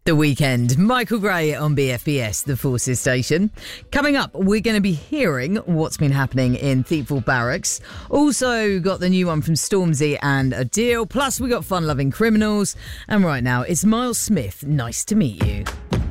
The Weekend, Michael Gray on BFBS, the Forces station. Coming up, we're going to be hearing what's been happening in Thiepval Barracks. Also got the new one from Stormzy and Adele. Plus we got fun-loving criminals. And right now, it's Miles Smith. Nice to meet you.